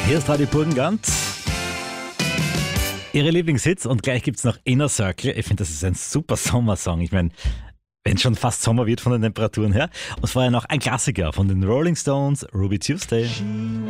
Hier ist Radio Burgenland. Ihre Lieblingshits und gleich gibt es noch Inner Circle. Ich finde, das ist ein super Sommersong. Ich meine, wenn schon fast Sommer wird von den Temperaturen her. Und vorher noch ein Klassiker von den Rolling Stones, Ruby Tuesday.